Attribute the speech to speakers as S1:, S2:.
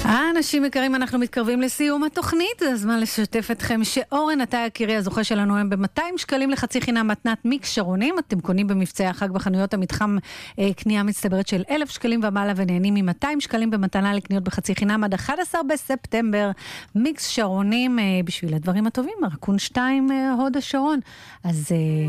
S1: אנשים יקרים, אנחנו מתקרבים לסיום התוכנית, זה הזמן לשתף אתכם שאורן עטיה יקירי הזוכה שלנו היום ב200 שקלים לחצי חינם מתנת מיקס שרונים. אתם קונים במבצעי החג בחנויות המתחם קנייה מצטברת של 1,000 שקלים ומעלה ונהנים מ200 שקלים במתנה לקניות בחצי חינם עד 11 בספטמבר. מיקס שרונים בשביל הדברים הטובים, רקון 2 הוד השרון. אז